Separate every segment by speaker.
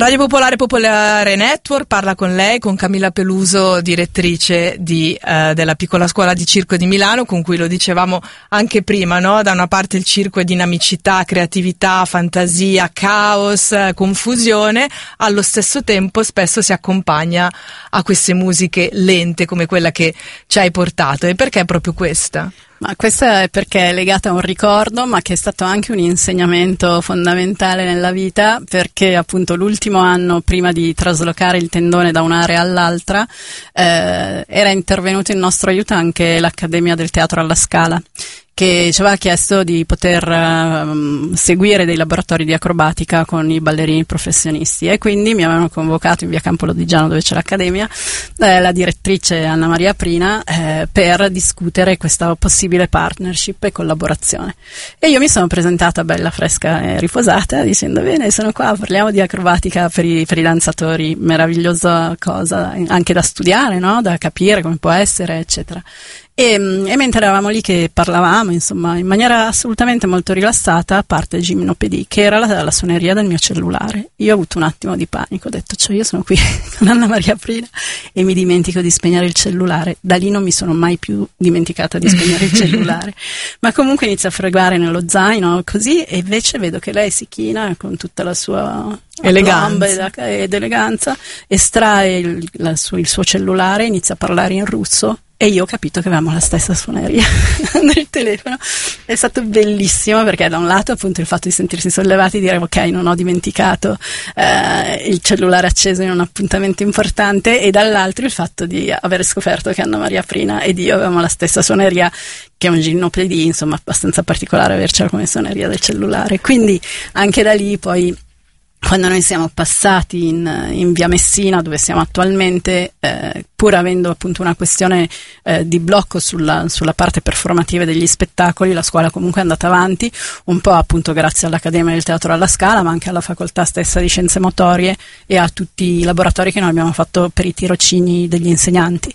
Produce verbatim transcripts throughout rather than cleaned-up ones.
Speaker 1: Radio Popolare Popolare Network parla con lei, con Camilla Peluso, direttrice di, eh, della piccola scuola di circo di Milano, con cui lo dicevamo anche prima, no? Da una parte il circo è dinamicità, creatività, fantasia, caos, confusione, allo stesso tempo spesso si accompagna a queste musiche lente come quella che ci hai portato. E perché proprio questa?
Speaker 2: Ma questa è perché è legata a un ricordo, ma che è stato anche un insegnamento fondamentale nella vita, perché appunto l'ultimo anno prima di traslocare il tendone da un'area all'altra eh, era intervenuto in nostro aiuto anche l'Accademia del Teatro alla Scala, che ci aveva chiesto di poter uh, seguire dei laboratori di acrobatica con i ballerini professionisti, e quindi mi avevano convocato in via Campo Lodigiano, dove c'è l'accademia, eh, la direttrice Anna Maria Prina, eh, per discutere questa possibile partnership e collaborazione. E io mi sono presentata bella fresca e riposata dicendo: bene, sono qua, parliamo di acrobatica per i, per i danzatori, meravigliosa cosa anche da studiare, no? Da capire come può essere, eccetera. E, e mentre eravamo lì che parlavamo, insomma, in maniera assolutamente molto rilassata, parte Gimnopedì, che era la, la suoneria del mio cellulare. Io ho avuto un attimo di panico, ho detto: cioè, io sono qui con Anna Maria Prina e mi dimentico di spegnere il cellulare. Da lì non mi sono mai più dimenticata di spegnere il cellulare, ma comunque inizia a fregare nello zaino così, e invece vedo che lei si china con tutta la sua
Speaker 1: eleganza
Speaker 2: ed eleganza, estrae il, la su, il suo cellulare, inizia a parlare in russo. E io ho capito che avevamo la stessa suoneria nel telefono. È stato bellissimo, perché da un lato appunto il fatto di sentirsi sollevati e dire: ok, non ho dimenticato eh, il cellulare acceso in un appuntamento importante, e dall'altro il fatto di aver scoperto che Anna Maria Prina ed io avevamo la stessa suoneria, che è un Gimnopedì, insomma, abbastanza particolare avercela come suoneria del cellulare. Quindi anche da lì poi, quando noi siamo passati in, in via Messina, dove siamo attualmente, eh, pur avendo appunto una questione eh, di blocco sulla, sulla parte performativa degli spettacoli, la scuola comunque è andata avanti, un po' appunto grazie all'Accademia del Teatro alla Scala, ma anche alla facoltà stessa di Scienze Motorie e a tutti i laboratori che noi abbiamo fatto per i tirocini degli insegnanti,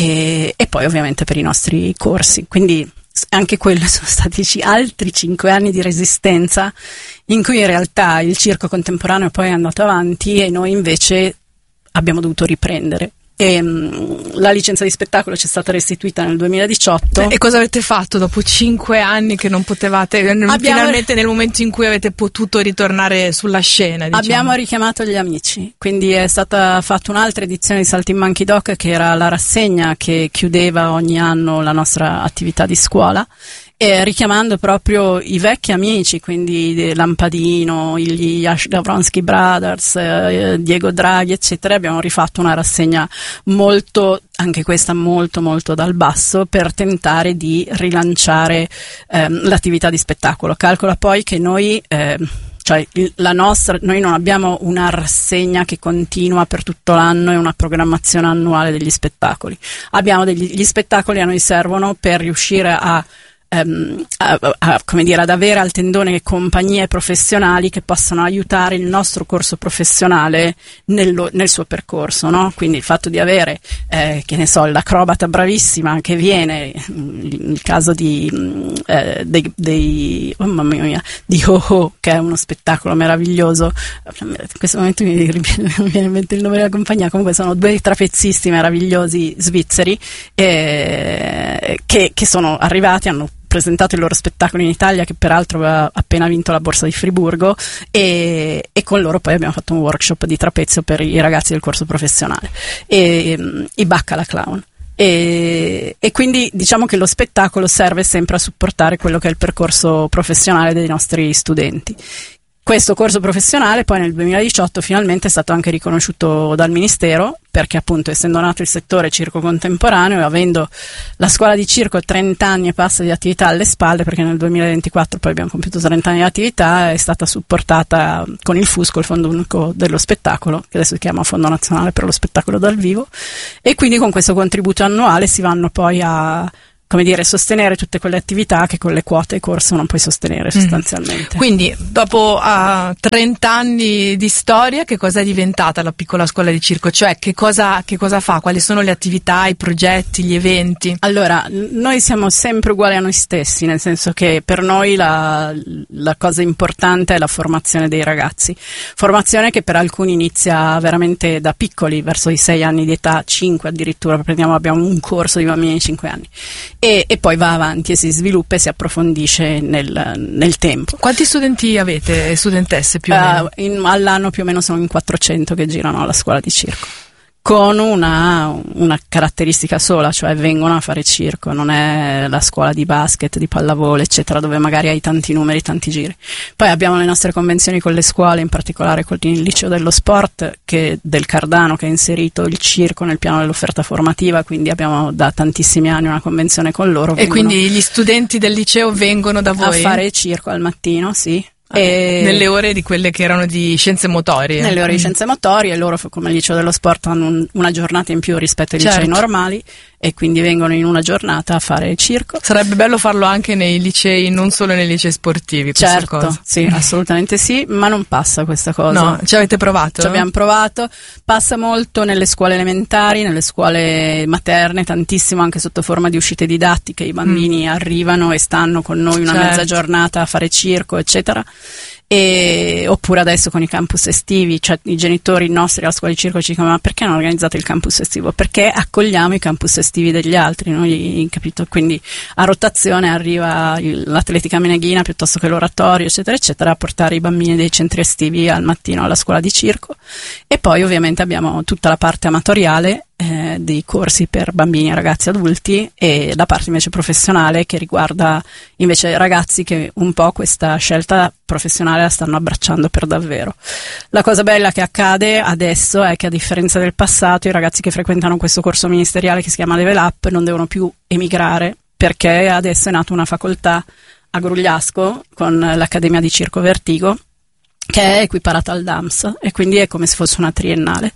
Speaker 2: e, e poi ovviamente per i nostri corsi. Quindi anche quelli sono stati altri cinque anni di resistenza, in cui in realtà il circo contemporaneo poi è andato avanti e noi invece abbiamo dovuto riprendere. E, um, la licenza di spettacolo ci è stata restituita nel duemiladiciotto.
Speaker 1: E cosa avete fatto dopo cinque anni che non potevate, abbiamo, finalmente nel momento in cui avete potuto ritornare sulla scena, diciamo?
Speaker 2: Abbiamo richiamato gli amici, quindi è stata fatta un'altra edizione di Saltimbanchi Doc, che era la rassegna che chiudeva ogni anno la nostra attività di scuola, e richiamando proprio i vecchi amici, quindi Lampadino, gli Yash Gavronsky Brothers, eh, Diego Draghi, eccetera. Abbiamo rifatto una rassegna molto, anche questa molto molto dal basso, per tentare di rilanciare ehm, l'attività di spettacolo. Calcola poi che noi eh, cioè la nostra, noi non abbiamo una rassegna che continua per tutto l'anno e una programmazione annuale degli spettacoli. Abbiamo degli gli spettacoli, a noi servono per riuscire a Um, a, a, come dire, ad avere al tendone compagnie professionali che possano aiutare il nostro corso professionale nello, nel suo percorso, no? Quindi il fatto di avere, eh, che ne so, l'acrobata bravissima che viene, il caso di eh, dei, dei oh mamma mia, di Ho Ho, che è uno spettacolo meraviglioso. In questo momento mi viene in mente il nome della compagnia, comunque sono due trapezzisti meravigliosi svizzeri eh, che, che sono arrivati, hanno presentato il loro spettacolo in Italia, che peraltro aveva appena vinto la borsa di Friburgo, e, e con loro poi abbiamo fatto un workshop di trapezio per i ragazzi del corso professionale, e, um, i Baccala Clown. E, e quindi diciamo che lo spettacolo serve sempre a supportare quello che è il percorso professionale dei nostri studenti. Questo corso professionale poi nel duemiladiciotto finalmente è stato anche riconosciuto dal Ministero, perché appunto, essendo nato il settore circo contemporaneo e avendo la scuola di circo trenta anni e passa di attività alle spalle, perché nel duemilaventiquattro poi abbiamo compiuto trenta anni di attività, è stata supportata con il FUSCO, il Fondo Unico dello Spettacolo, che adesso si chiama Fondo Nazionale per lo Spettacolo dal Vivo, e quindi con questo contributo annuale si vanno poi a come dire, sostenere tutte quelle attività che con le quote corso non puoi sostenere sostanzialmente.
Speaker 1: Mm. Quindi dopo uh, trenta anni di storia, che cosa è diventata la piccola scuola di circo? Cioè che cosa, che cosa fa? Quali sono le attività, i progetti, gli eventi?
Speaker 2: Allora, noi siamo sempre uguali a noi stessi, nel senso che per noi la, la cosa importante è la formazione dei ragazzi, formazione che per alcuni inizia veramente da piccoli, verso i sei anni di età, cinque addirittura, prendiamo, abbiamo un corso di bambini di cinque anni. E, e poi va avanti e si sviluppa e si approfondisce nel, nel tempo.
Speaker 1: Quanti studenti avete, studentesse più o meno?
Speaker 2: Uh, in, all'anno più o meno sono in quattrocento che girano alla scuola di circo, con una, una caratteristica sola, cioè vengono a fare circo, non è la scuola di basket, di pallavolo, eccetera, dove magari hai tanti numeri, tanti giri. Poi abbiamo le nostre convenzioni con le scuole, in particolare con il liceo dello sport che, del Cardano, che ha inserito il circo nel piano dell'offerta formativa, quindi abbiamo da tantissimi anni una convenzione con loro.
Speaker 1: E quindi gli studenti del liceo vengono da voi?
Speaker 2: A fare circo al mattino, sì.
Speaker 1: Ah, e nelle ore di quelle che erano di scienze motorie.
Speaker 2: Nelle ore di scienze motorie, loro come il liceo dello sport hanno un, una giornata in più rispetto ai
Speaker 1: certo.
Speaker 2: licei normali, e quindi vengono in una giornata a fare circo.
Speaker 1: Sarebbe bello farlo anche nei licei, non solo nei licei sportivi.
Speaker 2: Certo,
Speaker 1: cosa.
Speaker 2: sì, assolutamente sì, ma non passa questa cosa.
Speaker 1: No, ci avete provato?
Speaker 2: Ci abbiamo provato, passa molto nelle scuole elementari, nelle scuole materne, tantissimo anche sotto forma di uscite didattiche, i bambini mm. arrivano e stanno con noi una
Speaker 1: certo.
Speaker 2: mezza giornata a fare circo, eccetera. E, oppure adesso con i campus estivi, cioè i genitori nostri alla scuola di circo ci dicono: ma perché non organizzate il campus estivo? Perché accogliamo i campus estivi degli altri, noi, capito? Quindi a rotazione arriva l'atletica meneghina piuttosto che l'oratorio, eccetera eccetera, a portare i bambini dei centri estivi al mattino alla scuola di circo. E poi ovviamente abbiamo tutta la parte amatoriale Eh, dei corsi per bambini, ragazzi, adulti, e la parte invece professionale che riguarda invece ragazzi che un po' questa scelta professionale la stanno abbracciando per davvero. La cosa bella che accade adesso è che, a differenza del passato, i ragazzi che frequentano questo corso ministeriale che si chiama Level Up non devono più emigrare, perché adesso è nata una facoltà a Grugliasco con l'Accademia di Circo Vertigo, che è equiparata al D A M S, e quindi è come se fosse una triennale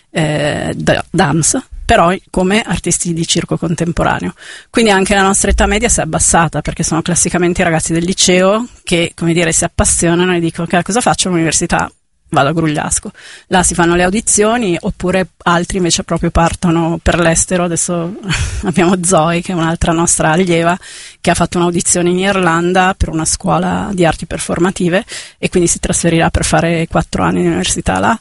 Speaker 2: eh, D A M S, però come artisti di circo contemporaneo. Quindi anche la nostra età media si è abbassata, perché sono classicamente i ragazzi del liceo che, come dire, si appassionano e dicono: che cosa faccio all'università? Vado a Grugliasco. Là si fanno le audizioni, oppure altri invece proprio partono per l'estero. Adesso abbiamo Zoe, che è un'altra nostra allieva, che ha fatto un'audizione in Irlanda per una scuola di arti performative, e quindi si trasferirà per fare quattro anni di università là.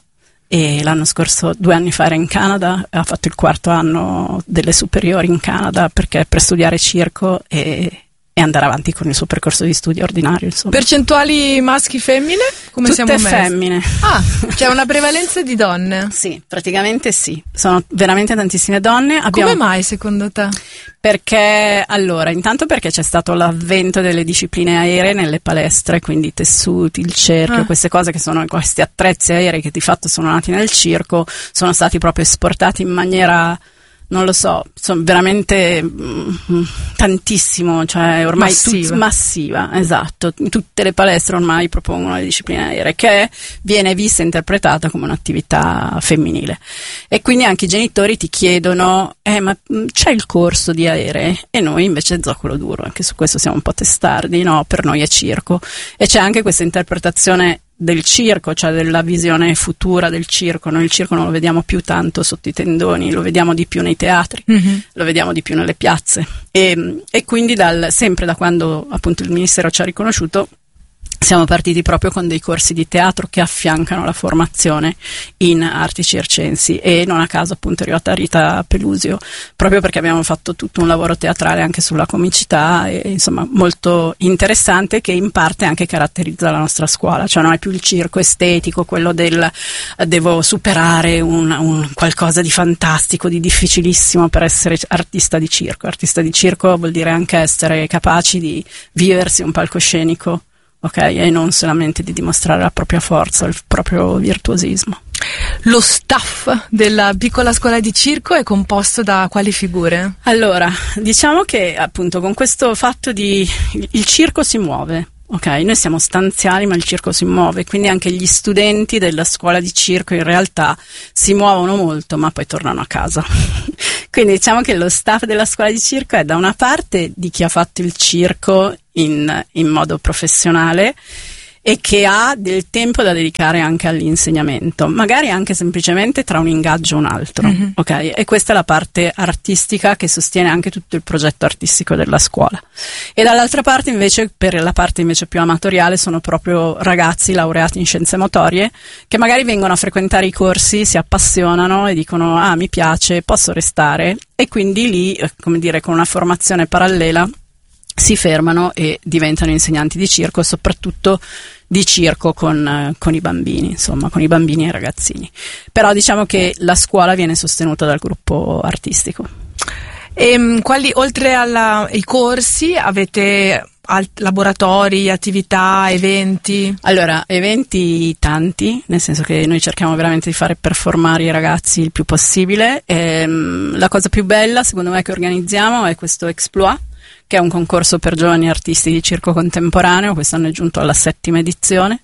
Speaker 2: E l'anno scorso, due anni fa, era in Canada, ha fatto il quarto anno delle superiori in Canada, perché per studiare circo e e andare avanti con il suo percorso di studio ordinario, insomma.
Speaker 1: Percentuali maschi-femmine? Come
Speaker 2: Tutte
Speaker 1: siamo messi?
Speaker 2: femmine.
Speaker 1: Ah, c'è una prevalenza di donne?
Speaker 2: Sì, praticamente sì. Sono veramente tantissime donne. Abbiamo...
Speaker 1: Come mai, secondo te?
Speaker 2: Perché, allora, intanto perché c'è stato l'avvento delle discipline aeree nelle palestre, quindi i tessuti, il cerchio, ah. queste cose che sono questi attrezzi aerei che di fatto sono nati nel circo, sono stati proprio esportati in maniera... non lo so, sono veramente mm, tantissimo, cioè ormai
Speaker 1: massiva.
Speaker 2: Tut, massiva, esatto. Tutte le palestre ormai propongono le discipline aeree, che viene vista e interpretata come un'attività femminile. E quindi anche i genitori ti chiedono: eh, ma c'è il corso di aeree? E noi invece zoccolo duro, anche su questo siamo un po' testardi, no, per noi è circo. E c'è anche questa interpretazione del circo, cioè della visione futura del circo. Noi il circo non lo vediamo più tanto sotto i tendoni, lo vediamo di più nei teatri, mm-hmm. lo vediamo di più nelle piazze, e, e quindi dal, sempre da quando appunto il Ministero ci ha riconosciuto, siamo partiti proprio con dei corsi di teatro che affiancano la formazione in arti circensi, e non a caso appunto è arrivata Rita Pelusio, proprio perché abbiamo fatto tutto un lavoro teatrale anche sulla comicità, e insomma molto interessante, che in parte anche caratterizza la nostra scuola. Cioè non è più il circo estetico, quello del devo superare un, un qualcosa di fantastico, di difficilissimo per essere artista di circo. Artista di circo vuol dire anche essere capaci di viversi un palcoscenico, ok, e non solamente di dimostrare la propria forza, il proprio virtuosismo.
Speaker 1: Lo staff della piccola scuola di circo è composto da quali figure?
Speaker 2: Allora, diciamo che appunto con questo fatto di il circo si muove, ok? Noi siamo stanziali ma il circo si muove, quindi anche gli studenti della scuola di circo in realtà si muovono molto ma poi tornano a casa. Quindi diciamo che lo staff della scuola di circo è da una parte di chi ha fatto il circo in, in modo professionale e che ha del tempo da dedicare anche all'insegnamento, magari anche semplicemente tra un ingaggio e un altro, mm-hmm. ok? E questa è la parte artistica che sostiene anche tutto il progetto artistico della scuola. E dall'altra parte invece, per la parte invece più amatoriale, sono proprio ragazzi laureati in scienze motorie che magari vengono a frequentare i corsi, si appassionano e dicono ah mi piace, posso restare, e quindi lì, come dire, con una formazione parallela si fermano e diventano insegnanti di circo, soprattutto di circo con, con i bambini, insomma, con i bambini e i ragazzini. Però diciamo che la scuola viene sostenuta dal gruppo artistico.
Speaker 1: E quali, oltre ai corsi, avete alt- laboratori, attività, eventi?
Speaker 2: Allora, eventi tanti, nel senso che noi cerchiamo veramente di fare performare i ragazzi il più possibile. E, la cosa più bella, secondo me, che organizziamo è questo Exploit, che è un concorso per giovani artisti di circo contemporaneo. Quest'anno è giunto alla settima edizione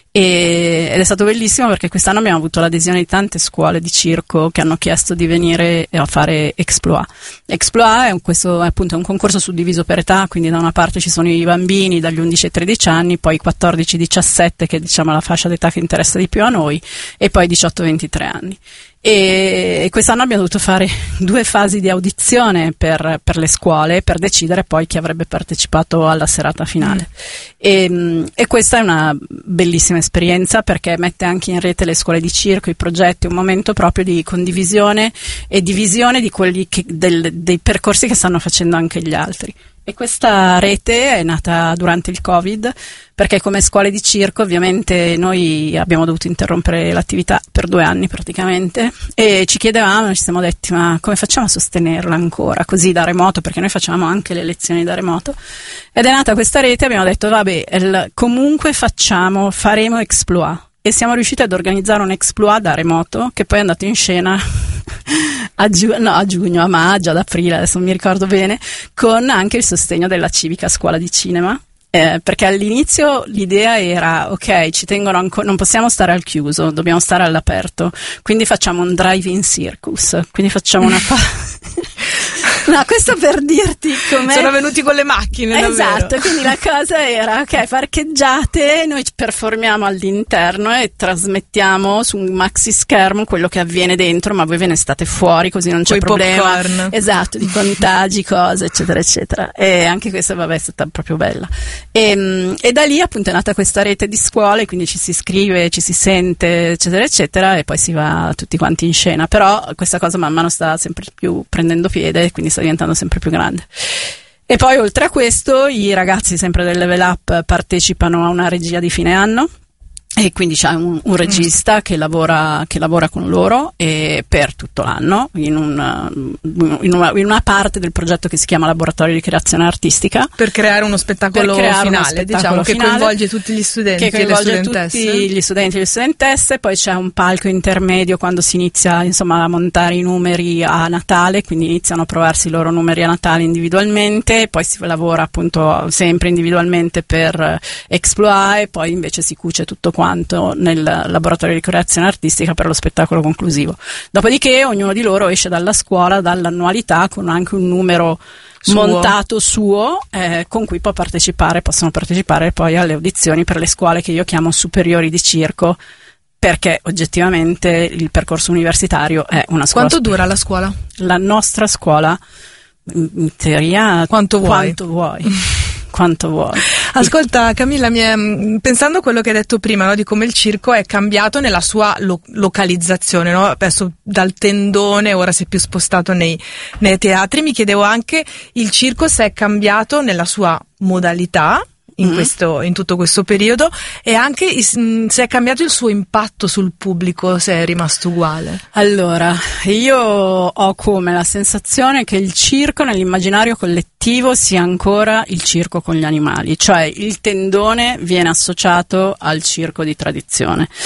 Speaker 2: e, ed è stato bellissimo perché quest'anno abbiamo avuto l'adesione di tante scuole di circo che hanno chiesto di venire a fare Exploit. Exploit è un, questo è appunto un concorso suddiviso per età, quindi da una parte ci sono i bambini dagli undici ai tredici anni, poi quattordici diciassette, che è diciamo la fascia d'età che interessa di più a noi, e poi diciotto ventitré anni. E quest'anno abbiamo dovuto fare due fasi di audizione per, per le scuole per decidere poi chi avrebbe partecipato alla serata finale. Mm. E, e questa è una bellissima esperienza perché mette anche in rete le scuole di circo, i progetti, un momento proprio di condivisione e di visione di quelli che, del, dei percorsi che stanno facendo anche gli altri. E questa rete è nata durante il Covid, perché come scuole di circo ovviamente noi abbiamo dovuto interrompere l'attività per due anni praticamente e ci chiedevamo, ci siamo detti ma come facciamo a sostenerla ancora così da remoto, perché noi facciamo anche le lezioni da remoto, ed è nata questa rete. Abbiamo detto vabbè, il, comunque facciamo, faremo Exploit, e siamo riusciti ad organizzare un Exploit da remoto che poi è andato in scena a, giu- no, a giugno, a maggio, ad aprile, adesso non mi ricordo bene, con anche il sostegno della Civica Scuola di Cinema. Eh, perché all'inizio l'idea era ok, ci tengono ancora, non possiamo stare al chiuso, dobbiamo stare all'aperto, quindi facciamo un drive-in circus, quindi facciamo una pa- no, questo per dirti com'è.
Speaker 1: Sono venuti con le macchine,
Speaker 2: esatto,
Speaker 1: davvero.
Speaker 2: Quindi la cosa era ok, parcheggiate, noi performiamo all'interno e trasmettiamo su un maxi schermo quello che avviene dentro, ma voi ve ne state fuori così non c'è
Speaker 1: Coi
Speaker 2: problema
Speaker 1: popcorn.
Speaker 2: Esatto, di contagi, cose eccetera eccetera. E anche questa vabbè è stata proprio bella. E, e da lì appunto è nata questa rete di scuole, quindi ci si scrive, ci si sente eccetera eccetera e poi si va tutti quanti in scena. Però questa cosa man mano sta sempre più prendendo piede, quindi sta diventando sempre più grande. E poi oltre a questo i ragazzi sempre del Level Up partecipano a una regia di fine anno e quindi c'è un, un regista mm. che lavora che lavora con loro e per tutto l'anno in, un, in, una, in una parte del progetto che si chiama Laboratorio di Creazione Artistica,
Speaker 1: per creare uno spettacolo finale,
Speaker 2: uno spettacolo
Speaker 1: diciamo, che
Speaker 2: finale,
Speaker 1: coinvolge tutti gli studenti
Speaker 2: che coinvolge
Speaker 1: e le studentesse.
Speaker 2: tutti gli studenti e le studentesse. Poi c'è un palco intermedio quando si inizia insomma a montare i numeri a Natale, quindi iniziano a provarsi i loro numeri a Natale individualmente, poi si lavora appunto sempre individualmente per Exploit e poi invece si cuce tutto quanto nel laboratorio di creazione artistica per lo spettacolo conclusivo. Dopodiché ognuno di loro esce dalla scuola dall'annualità con anche un numero suo. montato suo eh, con cui può partecipare, possono partecipare poi alle audizioni per le scuole che io chiamo superiori di circo, perché oggettivamente il percorso universitario è una scuola.
Speaker 1: Quanto dura la scuola?
Speaker 2: La nostra scuola in teoria
Speaker 1: quanto vuoi.
Speaker 2: Quanto vuoi. Quanto vuoi.
Speaker 1: Ascolta Camilla, mi è, pensando a quello che hai detto prima, no, di come il circo è cambiato nella sua lo- localizzazione, no? Adesso dal tendone, ora si è più spostato nei, nei teatri, mi chiedevo anche il circo se è cambiato nella sua modalità in, questo, in tutto questo periodo e anche se è cambiato il suo impatto sul pubblico, se è rimasto uguale.
Speaker 2: Allora, io ho come la sensazione che il circo nell'immaginario collettivo sia ancora il circo con gli animali, cioè il tendone viene associato al circo di tradizione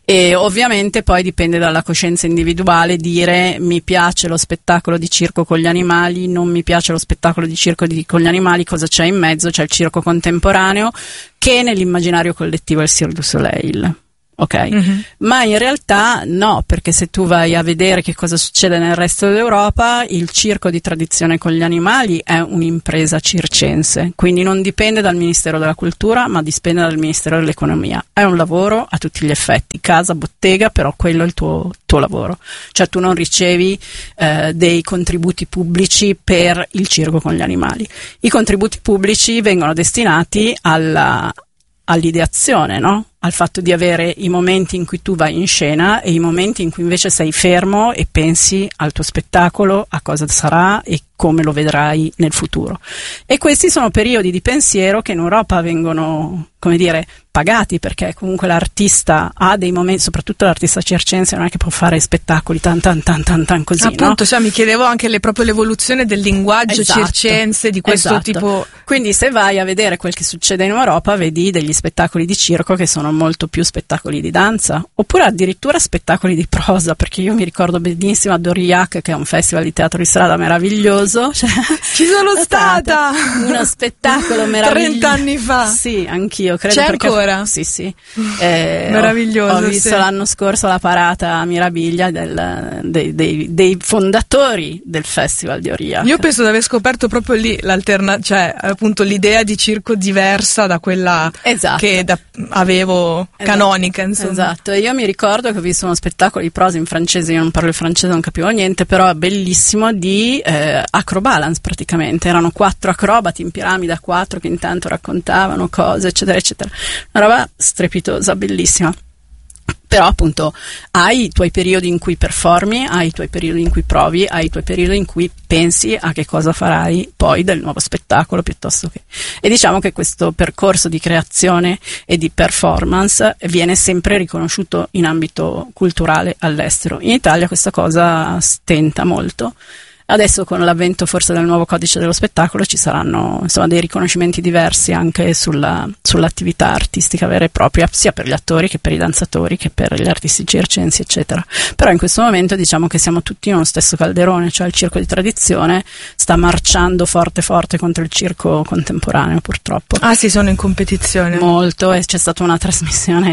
Speaker 2: E ovviamente poi dipende dalla coscienza individuale dire mi piace lo spettacolo di circo con gli animali, non mi piace lo spettacolo di circo di, con gli animali, cosa c'è in mezzo? C'è il circo contemporaneo che nell'immaginario collettivo è il Cirque du Soleil. Ok, mm-hmm. Ma in realtà no, perché se tu vai a vedere che cosa succede nel resto d'Europa, il circo di tradizione con gli animali è un'impresa circense, quindi non dipende dal Ministero della Cultura, ma dipende dal Ministero dell'Economia. È un lavoro a tutti gli effetti, casa, bottega, però quello è il tuo, tuo lavoro. Cioè tu non ricevi eh, dei contributi pubblici per il circo con gli animali. I contributi pubblici vengono destinati alla, all'ideazione, no? Al fatto di avere i momenti in cui tu vai in scena e i momenti in cui invece sei fermo e pensi al tuo spettacolo, a cosa sarà e come lo vedrai nel futuro. E questi sono periodi di pensiero che in Europa vengono, come dire, pagati, perché comunque l'artista ha dei momenti, soprattutto l'artista circense non è che può fare spettacoli tan tan tan tan tan così,
Speaker 1: appunto, no? Cioè, mi chiedevo anche le, proprio l'evoluzione del linguaggio esatto, circense di questo
Speaker 2: esatto.
Speaker 1: tipo.
Speaker 2: Quindi se vai a vedere quel che succede in Europa vedi degli spettacoli di circo che sono molto più spettacoli di danza, oppure addirittura spettacoli di prosa, perché io mi ricordo benissimo ad Aurillac, che è un festival di teatro di strada meraviglioso. Cioè,
Speaker 1: ci sono stata!
Speaker 2: Uno spettacolo meraviglioso.
Speaker 1: trent'anni fa.
Speaker 2: Sì, anch'io credo.
Speaker 1: C'è
Speaker 2: perché,
Speaker 1: ancora?
Speaker 2: Sì, sì. Eh,
Speaker 1: meraviglioso.
Speaker 2: Ho, ho visto
Speaker 1: sì.
Speaker 2: l'anno scorso la parata a Mirabiglia del, dei, dei, dei fondatori del festival di Aurillac.
Speaker 1: Io penso di aver scoperto proprio lì l'alterna, cioè appunto l'idea di circo diversa da quella
Speaker 2: esatto.
Speaker 1: che da, avevo canonica, insomma.
Speaker 2: Esatto, e io mi ricordo che ho visto uno spettacolo di prosa in francese, io non parlo il francese, non capivo niente, però è bellissimo, di eh, acrobalance praticamente, erano quattro acrobati in piramide a quattro che intanto raccontavano cose, eccetera, eccetera. Una roba strepitosa, bellissima. Però appunto hai i tuoi periodi in cui performi, hai i tuoi periodi in cui provi, hai i tuoi periodi in cui pensi a che cosa farai poi del nuovo spettacolo piuttosto che. E diciamo che questo percorso di creazione e di performance viene sempre riconosciuto in ambito culturale all'estero. In Italia questa cosa stenta molto. Adesso con l'avvento forse del nuovo codice dello spettacolo ci saranno insomma dei riconoscimenti diversi anche sulla, sull'attività artistica vera e propria, sia per gli attori che per i danzatori che per gli artisti circensi eccetera. Però in questo momento diciamo che siamo tutti in uno stesso calderone, cioè il circo di tradizione sta marciando forte forte contro il circo contemporaneo purtroppo.
Speaker 1: Ah sì, sono in competizione.
Speaker 2: Molto, e c'è stata una trasmissione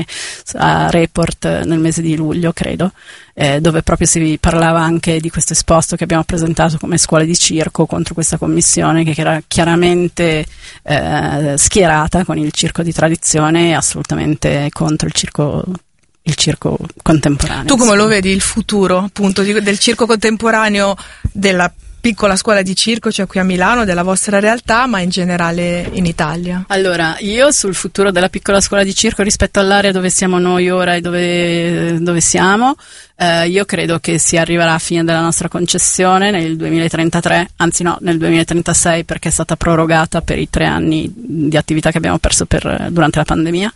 Speaker 2: a Report nel mese di luglio credo, Eh, dove proprio si parlava anche di questo esposto che abbiamo presentato come scuole di circo contro questa commissione che era chiaramente eh, schierata con il circo di tradizione e assolutamente contro il circo il circo contemporaneo.
Speaker 1: Tu come lo vedi il futuro appunto di, del circo contemporaneo, della piccola scuola di circo, cioè qui a Milano, della vostra realtà, ma in generale in Italia?
Speaker 2: Allora, io sul futuro della piccola scuola di circo rispetto all'area dove siamo noi ora e dove, dove siamo, eh, io credo che si arriverà a fine della nostra concessione nel duemilatrentatré, anzi no, nel duemilatrentasei, perché è stata prorogata per i tre anni di attività che abbiamo perso per, durante la pandemia.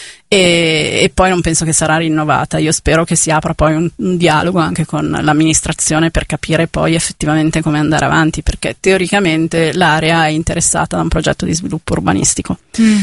Speaker 2: E, e poi non penso che sarà rinnovata. Io spero che si apra poi un, un dialogo anche con l'amministrazione per capire poi effettivamente come andare avanti, perché teoricamente l'area è interessata da un progetto di sviluppo urbanistico. Mm.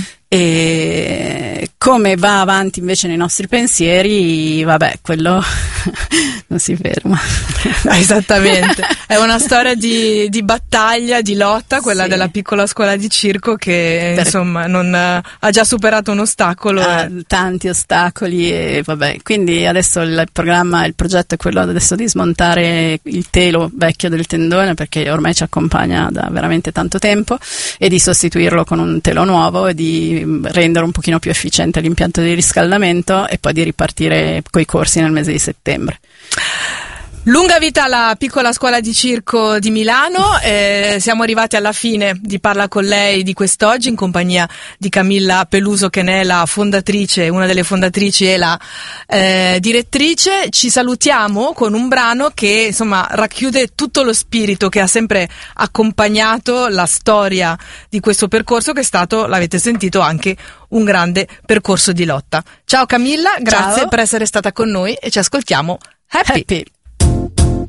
Speaker 2: E come va avanti invece nei nostri pensieri, vabbè, quello non si ferma.
Speaker 1: Esattamente, è una storia di, di battaglia, di lotta, quella sì. della piccola scuola di circo che per... insomma non ha già superato un ostacolo.
Speaker 2: Ah, tanti ostacoli e vabbè, quindi adesso il programma, il progetto è quello adesso di smontare il telo vecchio del tendone, perché ormai ci accompagna da veramente tanto tempo, e di sostituirlo con un telo nuovo e di rendere un pochino più efficiente l'impianto di riscaldamento e poi di ripartire coi corsi nel mese di settembre.
Speaker 1: Lunga vita alla piccola scuola di circo di Milano, eh, siamo arrivati alla fine di Parla con lei di quest'oggi in compagnia di Camilla Peluso, che ne è la fondatrice, una delle fondatrici e la eh, direttrice. Ci salutiamo con un brano che insomma racchiude tutto lo spirito che ha sempre accompagnato la storia di questo percorso, che è stato, l'avete sentito, anche un grande percorso di lotta. Ciao Camilla, grazie
Speaker 2: Ciao.
Speaker 1: per essere stata con noi e ci ascoltiamo Happy.
Speaker 2: Happy.